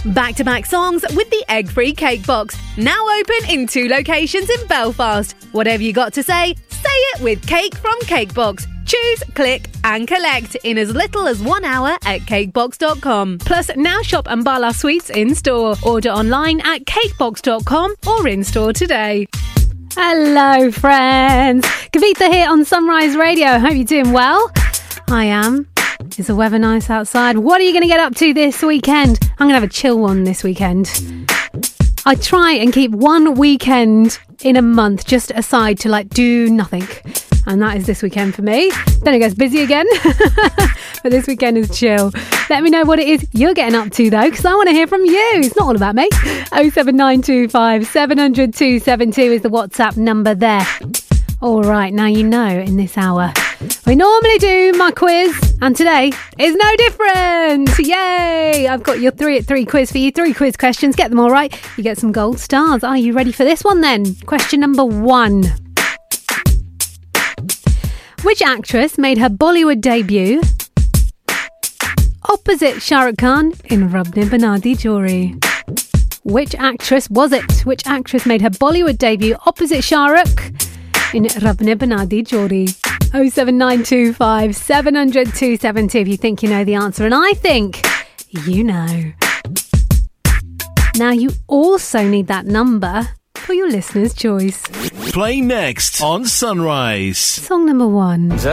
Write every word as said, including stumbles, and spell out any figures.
Back-to-back songs with the egg-free cake box. Now open in two locations in Belfast. Whatever you got to say, say it with Cake from Cakebox. Choose, click and collect in as little as one hour at cakebox dot com. Plus, now shop Ambala Sweets in-store. Order online at cakebox dot com or in-store today. Hello, friends. Kavitha here on Sunrise Radio. Hope you're doing well. I am. Is the weather nice outside? What are you going to get up to this weekend? I'm going to have a chill one this weekend. I try and keep one weekend in a month just aside to like do nothing. And that is this weekend for me. Then it gets busy again. But this weekend is chill. Let me know what it is you're getting up to though, because I want to hear from you. It's not all about me. oh seven nine two five seven hundred two seven two is the WhatsApp number there. All right, now you know in this hour we normally do my quiz, and today is no different. Yay! I've got your three at three quiz for you. Three quiz questions. Get them all right. You get some gold stars. Are you ready for this one then? Question number one. Which actress made her Bollywood debut opposite Shah Rukh Khan in Rab Ne Bana Di Jodi? Which actress was it? Which actress made her Bollywood debut opposite Shah Rukh in Rab Ne Bana Di Jodi? oh seven nine two five seven hundred two seven two if you think you know the answer, and I think you know. Now you also need that number for your listener's choice. Play next on Sunrise. Song number one.